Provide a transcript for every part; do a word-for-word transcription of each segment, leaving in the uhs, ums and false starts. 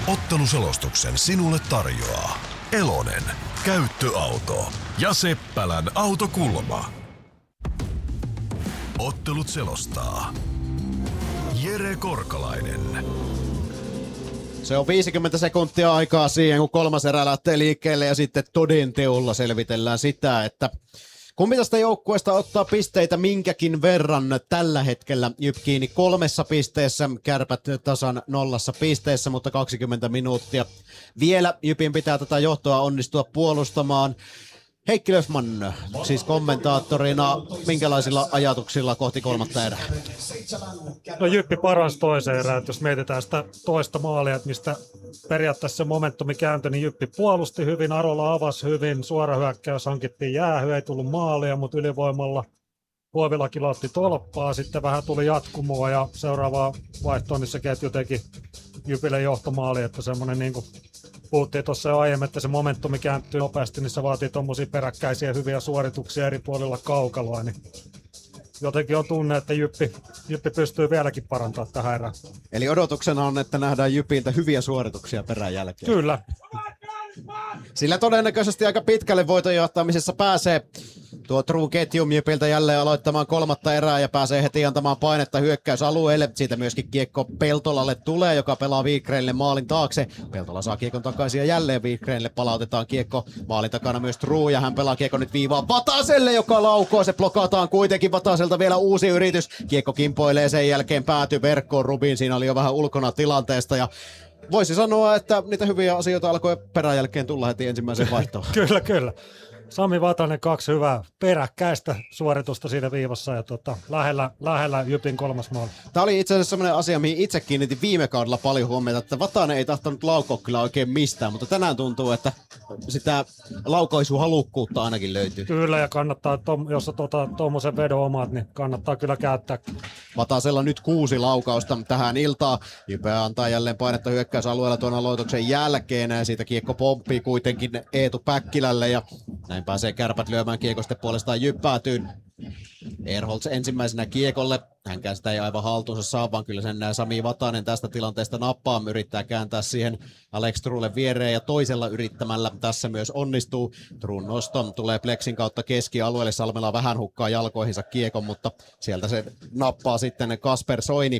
Otteluselostuksen sinulle tarjoaa Elonen, käyttöauto ja Seppälän autokulma. Ottelut selostaa Jere Korkalainen. Se on viisikymmentä sekuntia aikaa siihen, kun kolmas erä lähtee liikkeelle ja sitten toden teolla selvitellään sitä, että kumpi tästä joukkueesta ottaa pisteitä minkäkin verran tällä hetkellä. Jyp kiinni kolmessa pisteessä, Kärpät tasan nollassa pisteessä, mutta kaksikymmentä minuuttia. Vielä Jypin pitää tätä johtoa onnistua puolustamaan. Heikki Löfman, siis kommentaattorina, minkälaisilla ajatuksilla kohti kolmatta erää? No Jyppi paransi toiseen erään, jos mietitään sitä toista maalia, että mistä periaatteessa se momentumi kääntyi, niin Jyppi puolusti hyvin, Arola avasi hyvin, suora hyökkäys hankittiin jäähy, ei tullut maalia, mutta ylivoimalla Huovilakin otti tolppaa, sitten vähän tuli jatkumoa ja seuraavaa vaihtoon, niin se ketju teki Jypille johtomaali, että semmoinen niin kuin puhuttiin tuossa jo aiemmin, että se momentumi kääntyy nopeasti, niin se vaatii tuommoisia peräkkäisiä hyviä suorituksia eri puolilla kaukaloa, niin jotenkin on tunne, että Jyppi, Jyppi pystyy vieläkin parantamaan tähän erään. Eli odotuksena on, että nähdään Jypiltä hyviä suorituksia perän jälkeen. Kyllä. Sillä todennäköisesti aika pitkälle voiton johtamisessa pääsee tuo True Ketjum Jypiltä jälleen aloittamaan kolmatta erää ja pääsee heti antamaan painetta hyökkäysalueelle. Siitä myöskin kiekko Peltolalle tulee, joka pelaa Wikgrenille maalin taakse. Peltola saa kiekon takaisin ja jälleen Wikgrenille palautetaan kiekko maalin takana myös True ja hän pelaa kiekko nyt viivaan Vataselle, joka laukoo. Se blokataan kuitenkin Vataselta vielä uusi yritys. Kiekko kimpoilee sen jälkeen pääty verkkoon. Rubin siinä oli jo vähän ulkona tilanteesta ja voisi sanoa, että niitä hyviä asioita alkoi perän jälkeen tulla heti ensimmäisen vaihtoon. Kyllä, kyllä. Sami Vatanen kaksi hyvää peräkkäistä suoritusta siinä viivassa ja tota, lähellä, lähellä Jypin kolmas maali. Tämä oli itse asiassa sellainen asia, mihin itse kiinnitin viime kaudella paljon huomiota, että Vatanen ei tahtonut laukoa kyllä oikein mistään, mutta tänään tuntuu, että sitä laukaisuhalukkuutta ainakin löytyy. Kyllä, ja kannattaa, jos tuommoisen tota, vedon omat, niin kannattaa kyllä käyttää. Vatasella nyt kuusi laukausta tähän iltaan. Jype antaa jälleen painetta hyökkäysalueella tuon aloituksen jälkeen. Siitä kiekko pomppii kuitenkin Eetu Päkkilälle ja näin pääsee Kärpät lyömään kiekosta puolestaan Jyppäätyyn. Erholz ensimmäisenä kiekolle. Hänkään sitä ei aivan haltuunsa saa, vaan kyllä sen Sami Vatanen tästä tilanteesta nappaa. Yrittää kääntää siihen Alex Trulle viereen ja toisella yrittämällä tässä myös onnistuu. Trun nosto tulee Plexin kautta keskialueelle. Salmela vähän hukkaa jalkoihinsa kiekon, mutta sieltä se nappaa sitten Kasper Soini.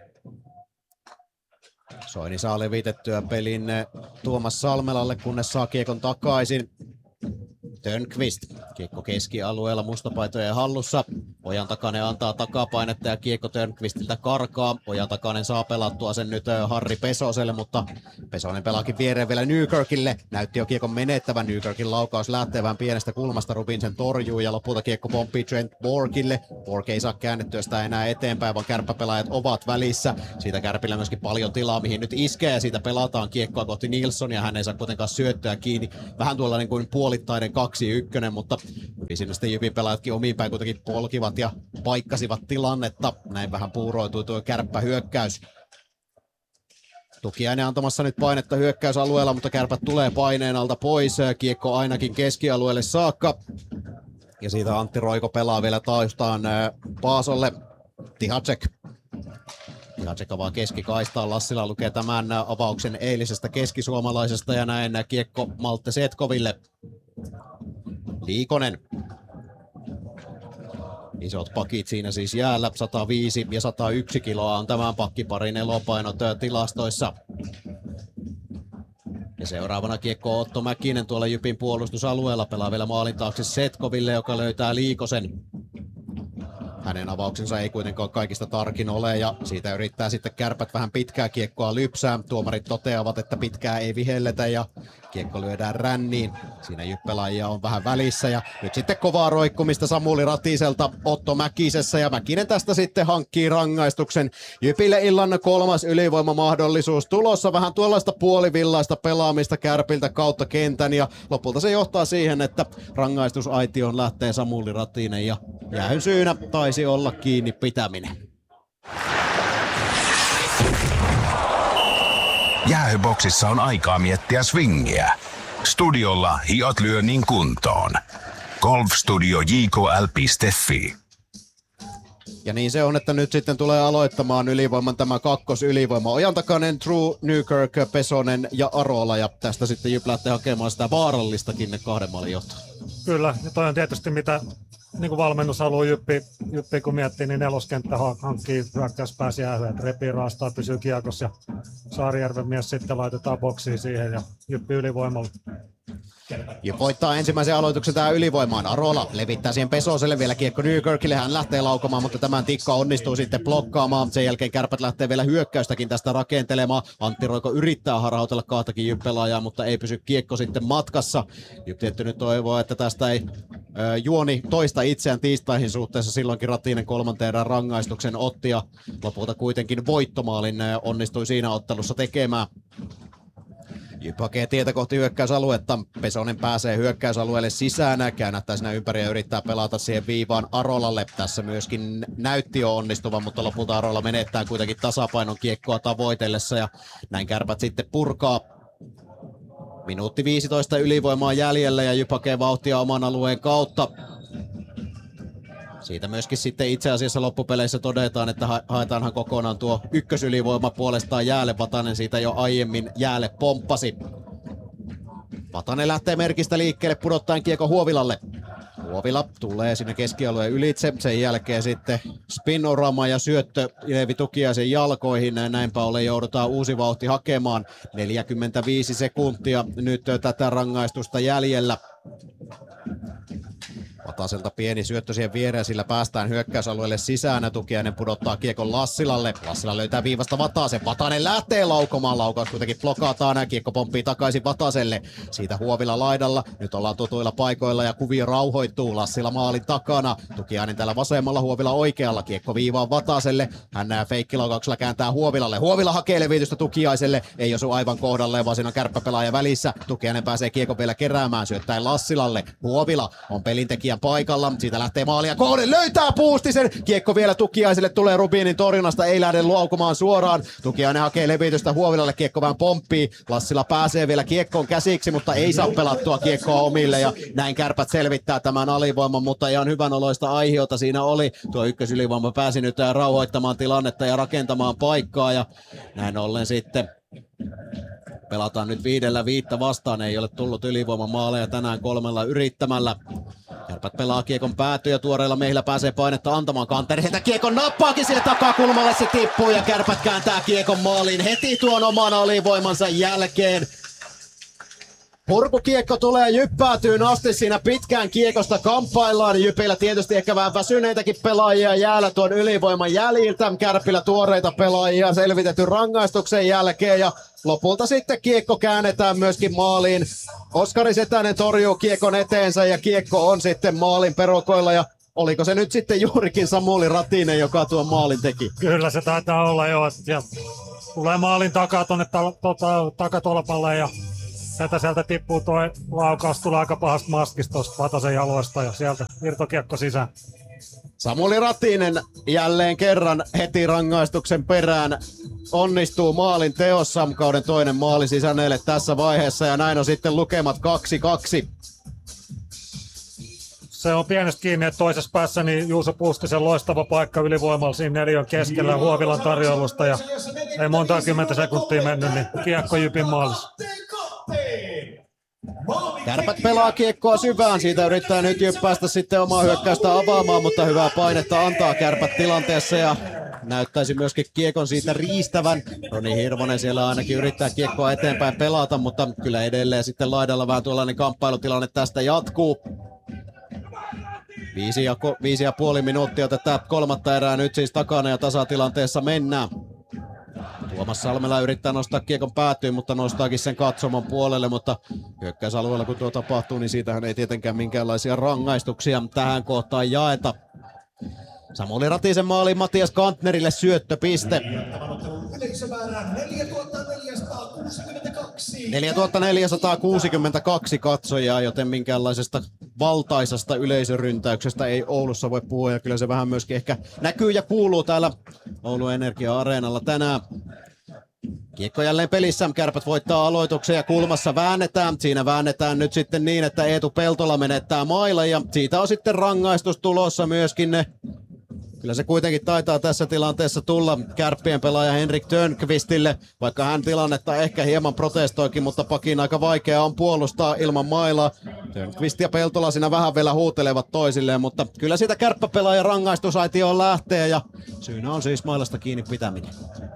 Soini saa levitettyä pelin Tuomas Salmelalle, kunnes saa kiekon takaisin. Törnqvist, kiekko keskialueella mustapaitojen hallussa. Ojan Takanen antaa takapainetta ja kiekko Törnqvistiltä karkaa. Ojan Takanen saa pelattua sen nyt Harri Pesoselle, mutta Pesonen pelaakin viereen vielä Nykirkille. Näytti jo kiekon menettävän. Nykirkin laukaus lähtee vähän pienestä kulmasta. Rubin sen torjuu ja lopulta kiekko pomppii Trent Borgille. Borg ei saa käännettyä sitä enää eteenpäin, vaan kärppäpelaajat ovat välissä. Siitä Kärpillä myöskin paljon tilaa, mihin nyt iskee ja siitä pelataan kiekkoa kohti Nilsson ja hän ei saa kuitenkaan syöttöä kiinni. Vähän tuolla niin kuin puolittainen kaksi ykkönen, mutta siinä sitten Jypin pelaajatkin omiin päin kuitenkin polkivat ja paikkasivat tilannetta. Näin vähän puuroitui tuo kärppähyökkäys. Tukiainen antamassa nyt painetta hyökkäysalueella, mutta Kärpät tulee paineen alta pois. Kiekko ainakin keskialueelle saakka. Ja siitä Antti Roiko pelaa vielä taustaan Paasolle. Tihacek. Tihacek avaa keskikaistaan. Lassila lukee tämän avauksen eilisestä keskisuomalaisesta ja näin kiekko Malte Setkoville. Liikonen. Isot pakit siinä siis jäällä, sata viisi ja sata yksi kiloa on tämän pakkiparin elopainot tilastoissa. Ja seuraavana kiekko Otto Mäkinen tuolla Jypin puolustusalueella, pelaa vielä maalin taakse Setkoville, joka löytää Liikosen. Hänen avauksensa ei kuitenkaan kaikista tarkin ole ja siitä yrittää sitten Kärpät vähän pitkää kiekkoa lypsää. Tuomarit toteavat, että pitkää ei vihelletä ja kiekko lyödään ränniin. Siinä Jyppelaajia on vähän välissä ja nyt sitten kovaa roikkumista Samuli Ratiselta Otto Mäkisessä ja Mäkinen tästä sitten hankkii rangaistuksen. Jypille illan kolmas ylivoimamahdollisuus tulossa, vähän tuollaista puolivillaista pelaamista Kärpiltä kautta kentän ja lopulta se johtaa siihen, että rangaistusaitioon lähtee Samuli Ratinen ja jäähyn syynä taisi olla kiinni pitäminen. Jäähyboksissa on aikaa miettiä swingiä. Studiolla hiot lyö niin kuntoon. golfstudio j k l piste f i Ja niin se on, että nyt sitten tulee aloittamaan ylivoiman tämä kakkosylivoima. Ojantakainen, True, Newkirk, Pesonen ja Arola. Ja tästä sitten Jyp lähtee hakemaan sitä vaarallistakin ne kahden maalin johtoa. Kyllä, ja toi on tietysti mitä niin kuin valmennus haluaa Jyppi, Jyppi, kun miettii, niin neloskenttä hankkii hyökkäyspääsi jäähyä, että repii raastaa, pysyy kiekossa ja Saarijärven mies sitten laitetaan boksiin siihen ja Jyppi ylivoimalla. Ja voittaa ensimmäisen aloituksen tähän ylivoimaan. Arola levittää siihen Pesoselle, vielä kiekko Newkirkille, hän lähtee laukomaan, mutta tämän tikka onnistuu sitten blokkaamaan. Sen jälkeen Kärpät lähtee vielä hyökkäystäkin tästä rakentelemaan. Antti Roiko yrittää harautella kahtakin Jyp-pelaajaa, mutta ei pysy kiekko sitten matkassa. Jyp tietty nyt toivoo, että tästä ei ö, juoni toista itseään tiistaihin suhteessa. Silloinkin Ratinen kolmanteen erän rangaistuksen otti ja lopulta kuitenkin voittomaalin ö, onnistui siinä ottelussa tekemään. Jyp hakee tietä kohti hyökkäysaluetta. Pesonen pääsee hyökkäysalueelle sisään, käännättää siinä ympäri ja yrittää pelata siihen viivaan Arolalle. Tässä myöskin näytti jo onnistuvan, mutta lopulta Arola menettää kuitenkin tasapainon kiekkoa tavoitellessa ja näin Kärpät sitten purkaa. Minuutti viisitoista ylivoimaa jäljellä ja Jyp hakee vauhtia oman alueen kautta. Siitä myöskin sitten itse asiassa loppupeleissä todetaan, että ha- haetaanhan kokonaan tuo ykkösylivoima puolestaan jäälle. Vatanen siitä jo aiemmin jäälle pomppasi. Vatanen lähtee merkistä liikkeelle pudottaen kiekko Huovilalle. Huovila tulee sinne keskialueen ylitse. Sen jälkeen sitten spinorama ja syöttö Leevi Tukiaisen jalkoihin. Näinpä ollen joudutaan uusi vauhti hakemaan. neljäkymmentäviisi sekuntia nyt tätä rangaistusta jäljellä. Vataselta pieni syöttö siihen viereen, sillä päästään hyökkäysalueelle sisään. Tukiainen pudottaa kiekon Lassilalle. Lassila löytää viivasta Vatasen. Vatanen lähtee laukomaan. Laukaus kuitenkin blokataan. Kiekko pomppii takaisin Vataselle. Siitä Huovila laidalla. Nyt ollaan tutuilla paikoilla ja kuvio rauhoittuu. Lassila maalin takana. Tukiainen täällä vasemmalla, Huovila oikealla. Kiekko viivaan Vataselle. Hän nää feikkilaukauksella kääntää Huovilalle. Huovila hakee levitystä Tukiaiselle. Ei osu aivan kohdalleen, vaan siinä on kärppäpelaaja välissä. Tukiainen pääsee kiekon vielä keräämään. Syöttäen Lassilalle. Huovila on pelintekijän paikalla. Siitä lähtee maalia kohden. Löytää Puustisen. Kiekko vielä Tukiaiselle. Tulee Rubinin torjunnasta. Ei lähde laukumaan suoraan. Tukiainen hakee levitystä Huovilalle. Kiekko vähän pomppii. Lassila pääsee vielä kiekkoon käsiksi, mutta ei saa pelattua kiekkoa omille. Ja näin Kärpät selvittää tämän alivoiman, mutta ihan hyvänoloista aihiota siinä oli. Tuo ykkösylivoima pääsi nyt rauhoittamaan tilannetta ja rakentamaan paikkaa. Ja näin ollen sitten pelataan nyt viidellä viittä vastaan. Ei ole tullut ylivoiman maaleja tänään kolmella yrittämällä. Kärpät pelaa kiekon päätyä ja tuoreilla meillä pääsee painetta antamaan. Kanteri heitä kiekon nappaakin sille takakulmalle, se tippuu ja Kärpät kääntää kiekon maaliin heti tuon oman alivoimansa jälkeen. Purkukiekko tulee Jyppäätyyn asti, siinä pitkään kiekosta kamppaillaan. Jypillä tietysti ehkä vähän väsyneitäkin pelaajia jäällä tuon ylivoiman jäljiltä. Kärpillä tuoreita pelaajia selvitetty rangaistuksen jälkeen ja lopulta sitten kiekko käännetään myöskin maaliin. Oskari Setänen torjuu kiekon eteensä ja kiekko on sitten maalin perukoilla ja oliko se nyt sitten juurikin Samuli Ratinen, joka tuon maalin teki? Kyllä se taitaa olla jo. Ja tulee maalin takaa tuonne ta- tota, takatolpalle ja sieltä, sieltä tippuu tuo laukaus, tulee aika pahasta maskista tuosta Vatasen jaloista ja sieltä irtokiekko sisään. Samuli Ratinen jälleen kerran heti rangaistuksen perään onnistuu maalin teossa. Kauden toinen maali sisänneelle tässä vaiheessa ja näin on sitten lukemat kaksi kaksi. Se on pienestä kiinni, että toisessa päässä niin Juuso Puustisen loistava paikka ylivoimalla siinä neliön keskellä Huovilan tarjoilusta ja ei monta kymmentä sekuntia mennyt, niin kiekko Jypin maalissa. Kärpät pelaa kiekkoa syvään, siitä yrittää nyt Jyp päästä sitten omaa hyökkäystä avaamaan, mutta hyvää painetta antaa Kärpät tilanteessa ja näyttäisi myöskin kiekon siitä riistävän. Roni Hirvonen siellä ainakin yrittää kiekkoa eteenpäin pelata, mutta kyllä edelleen sitten laidalla vähän tuollainen kamppailutilanne tästä jatkuu. Viisi ja, ko- viisi ja puoli minuuttia tätä kolmatta erää nyt siis takana ja tasatilanteessa mennään. Tuomas Salmela yrittää nostaa kiekon päätyyn, mutta nostaakin sen katsomon puolelle, mutta hyökkäysalueella kun tuo tapahtuu, niin siitähän ei tietenkään minkäänlaisia rangaistuksia tähän kohtaan jaeta. Samuli Ratisen maali Matias Kantnerille syöttöpiste. neljätuhatta neljäsataakuusikymmentäkaksi katsojaa, joten minkäänlaisesta valtaisesta yleisöryntäyksestä ei Oulussa voi puhua. Ja kyllä se vähän myöskin ehkä näkyy ja kuuluu täällä Oulun Energia-areenalla tänään. Kiekko jälleen pelissä, Kärpät voittaa aloituksen ja kulmassa väännetään. Siinä väännetään nyt sitten niin, että Eetu Peltola menettää mailla ja siitä on sitten rangaistus tulossa myöskin Kyllä se kuitenkin taitaa tässä tilanteessa tulla Kärppien pelaaja Henrik Törnqvistille, vaikka hän tilannetta ehkä hieman protestoikin, mutta pakin aika vaikea on puolustaa ilman mailaa. Törnqvist ja Peltola siinä vähän vielä huutelevat toisilleen, mutta kyllä siitä kärppäpelaajan rangaistusaitioon lähtee ja syynä on siis mailasta kiinni pitäminen.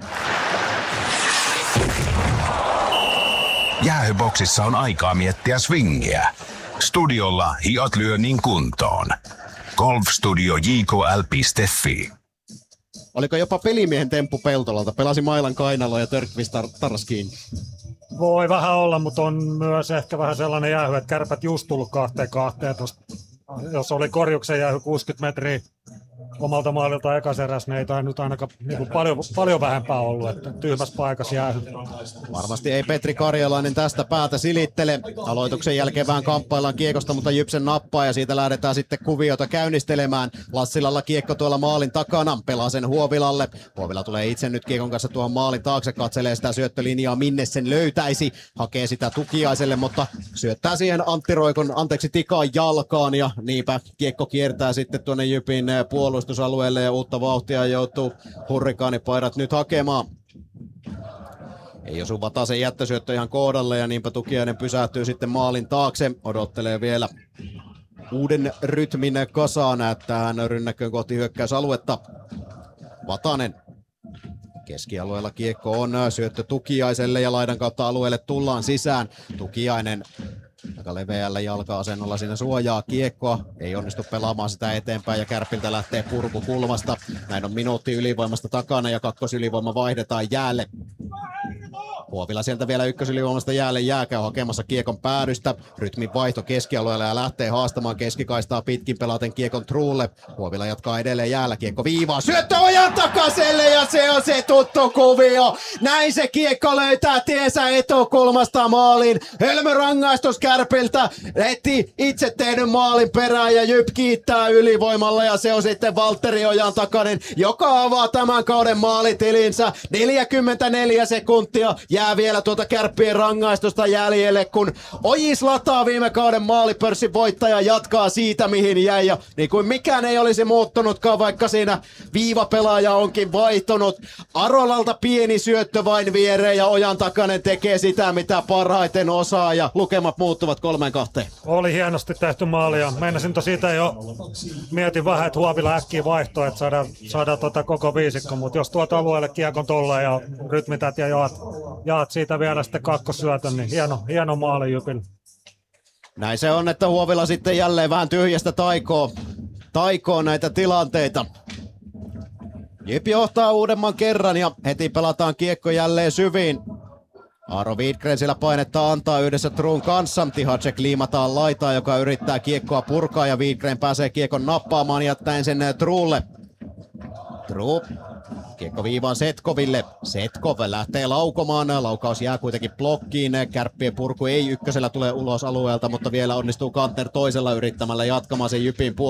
Jäähyboksissa on aikaa miettiä swingiä. Studiolla hiot lyö niin kuntoon. Golfstudio j k l piste f i. Oliko jopa pelimiehen temppu Peltolalta? Pelasi mailan kainaloa ja Törnqvist tar- tarras kiinni. Voi vähän olla, mutta on myös ehkä vähän sellainen jäähy, että Kärpät just tullut kahteen kahteen. Jos oli korjuksen jäähy kuusikymmentä metriä omalta maalilta ekaserässä, niin ei tai nyt ainakaan niin kuin paljon, paljon vähempää ollut, että tyhmässä paikassa jäähy. Varmasti ei Petri Karjalainen tästä päätä silittele. Aloituksen jälkeen vähän kamppaillaan kiekosta, mutta Jypsen nappaa ja siitä lähdetään sitten kuviota käynnistelemään. Lassilalla kiekko tuolla maalin takana, pelaa sen Huovilalle. Huovila tulee itse nyt kiekon kanssa tuohon maalin taakse, katselee sitä syöttölinjaa, minne sen löytäisi. Hakee sitä Tukiaiselle, mutta syöttää siihen Antti Roikon, anteeksi Tikaan jalkaan ja niinpä kiekko kiertää sitten tuonne Jypin puolustusalueelle ja uutta vauhtia joutuu hurrikaanipaidat nyt hakemaan. Ei osu Vatasen jättösyöttö ihan kohdalle ja niinpä Tukiainen pysähtyy sitten maalin taakse. Odottelee vielä uuden rytmin kasaan, näyttää hän rynnäkköön kohti hyökkäysaluetta. Vatanen. Keskialueella kiekko on syöttö Tukiaiselle ja laidan kautta alueelle tullaan sisään. Tukiainen aika leveällä jalka-asennolla siinä suojaa kiekkoa. Ei onnistu pelaamaan sitä eteenpäin ja Kärpiltä lähtee purku kulmasta. Näin on minuutti ylivoimasta takana ja kakkosylivoima vaihdetaan jäälle. Huovila sieltä vielä ykkösylivoimasta jäälle jääkäy hakemassa kiekon päädystä. Rytmin vaihto keskialueella ja lähtee haastamaan keskikaistaa pitkin pelaten kiekon Truulle. Huovila jatkaa edelleen jäällä, kiekko viivaa. Syöttö ojan takaselle ja se on se tuttu kuvio. Näin se kiekko löytää tiesä etukulmasta maaliin. Hölmö rangaistus Kärpiltä. Heti itse tehnyt maalin perään ja Jyp kiittää ylivoimalla ja se on sitten Valtteri Ojan takainen, joka avaa tämän kauden maalitilinsä. neljäkymmentäneljä sekuntia. Jää vielä tuota Kärppien rangaistusta jäljelle, kun Ojis lataa viime kauden maalipörssin voittaja jatkaa siitä mihin jäi. Ja niin kuin mikään ei olisi muuttunutkaan, vaikka siinä viivapelaaja onkin vaihtunut. Arolalta pieni syöttö vain viereen ja Ojan takainen tekee sitä mitä parhaiten osaa ja lukemat muuttuvat kolmeen kahteen. Oli hienosti tehty maali ja meinasin siitä jo mietin vähän, että Huovila äkkiä vaihtoa, että saadaan, saadaan tota koko viisikko, mutta jos tuolta alueelle kiekon tolleen ja rytmität ja jaat, jaat siitä vielä sitten kakkosyötön, niin hieno, hieno maali Jypillä. Näin se on, että Huovila sitten jälleen vähän tyhjästä taikoo, taikoo näitä tilanteita. Jyp johtaa uudemman kerran ja heti pelataan kiekko jälleen syviin. Aaro Widgren siellä painetta antaa yhdessä Truun kanssa. Tihacek liimataan laitaa, joka yrittää kiekkoa purkaa ja Widgren pääsee kiekon nappaamaan jättäen sen Truulle. True. Kiekko viivaan Setkoville. Setkov lähtee laukomaan. Laukaus jää kuitenkin blokkiin. Kärppien purku ei ykkösellä tule ulos alueelta, mutta vielä onnistuu Kantner toisella yrittämällä jatkamaan sen Jypin puolella.